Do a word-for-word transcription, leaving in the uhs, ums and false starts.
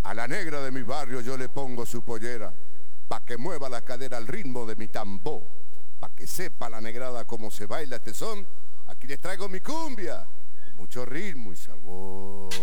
A la negra de mi barrio yo le pongo su pollera, pa' que mueva la cadera al ritmo de mi tambor, pa' que sepa la negrada cómo se baila este son. Aquí les traigo mi cumbia, con mucho ritmo y sabor.